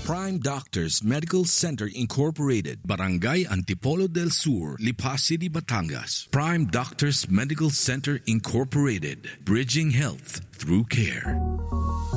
Prime Doctors Medical Center Incorporated, Barangay Antipolo del Sur, Lipa City, Batangas. Prime Doctors Medical Center Incorporated, bridging health through care.